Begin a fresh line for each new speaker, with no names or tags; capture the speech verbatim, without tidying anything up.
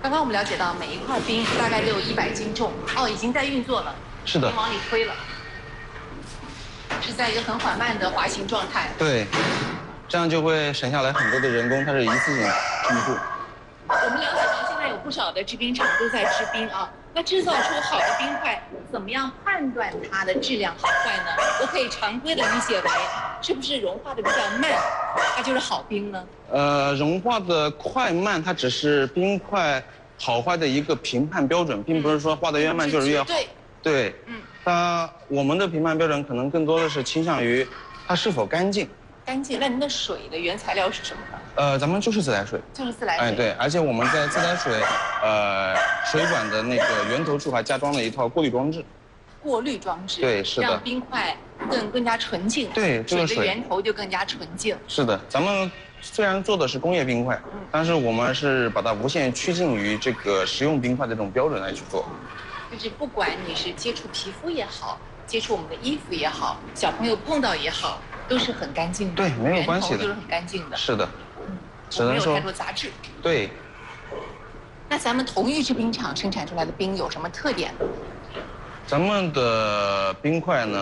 刚刚我们了解到，每一块冰大概都有一百斤重，哦，已经在运作了，
是的，
已经往里推了，是在一个很缓慢的滑行状态。
对，这样就会省下来很多的人工，它是一次性重复。
我们了解到，现在有不少的制冰厂都在制冰啊。那制造出好的冰块，怎么样判断它的质量好坏呢？我可以常规的理解为，是不是融化的比较慢，它就是好冰呢？
呃，融化的快慢，它只是冰块好坏的一个评判标准，并不是说化得越慢就是越好。
对，
对，
嗯，
它我们的评判标准可能更多的是倾向于它是否干净。
干净。那您的水的原材料是什么呢？
呃，咱们就是自来水。
就是自来水。
哎，对，而且我们在自来水，呃，水管的那个源头处还加装了一套过滤装置。
过滤装置。
对，是的。
让冰块更更加纯净。
对，这个
水的源头就更加纯净。
是的，咱们虽然做的是工业冰块，嗯，但是我们是把它无限趋近于这个食用冰块的这种标准来去做。
就是不管你是接触皮肤也好，接触我们的衣服也好，小朋友碰到也好，都是很干净的。
对，没有关系的。
都是很干净的。
是的。
嗯，
只能说
没有太多杂质。
对。
那咱们同玉制冰厂生产出来的冰有什么特点呢？
咱们的冰块呢？